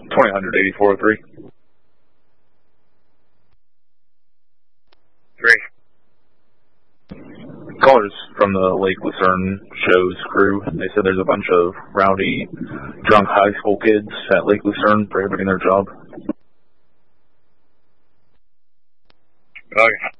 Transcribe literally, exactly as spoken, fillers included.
twenty hundred eighty-four oh three. Three. Callers from the Lake Lucerne show's crew. They said there's a bunch of rowdy, drunk high school kids at Lake Lucerne prohibiting their job. Okay.